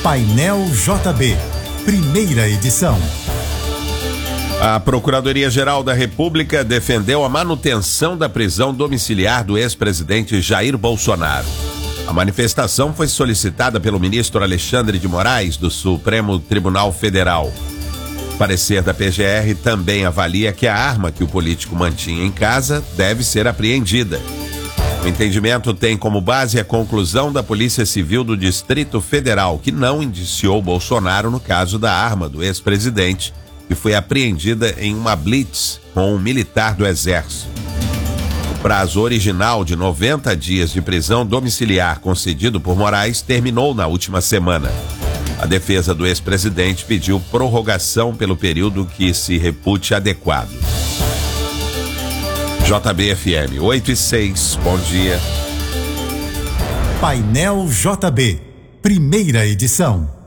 Painel JB, primeira edição. A Procuradoria-Geral da República defendeu a manutenção da prisão domiciliar do ex-presidente Jair Bolsonaro. A manifestação foi solicitada pelo ministro Alexandre de Moraes, do Supremo Tribunal Federal. O parecer da PGR também avalia que a arma que o político mantinha em casa deve ser apreendida. O entendimento tem como base a conclusão da Polícia Civil do Distrito Federal, que não indiciou Bolsonaro no caso da arma do ex-presidente, que foi apreendida em uma blitz com um militar do Exército. O prazo original de 90 dias de prisão domiciliar concedido por Moraes terminou na última semana. A defesa do ex-presidente pediu prorrogação pelo período que se repute adequado. JB-FM 8:06, bom dia. Painel JB, primeira edição.